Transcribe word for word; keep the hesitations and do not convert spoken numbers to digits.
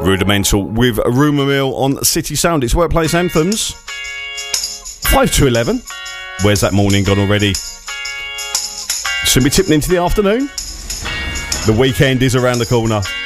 Rudimental with Rumour Mill on City Sound. It's Workplace Anthems. five to eleven. Where's that morning gone already? Soon be tipping into the afternoon. The weekend is around the corner.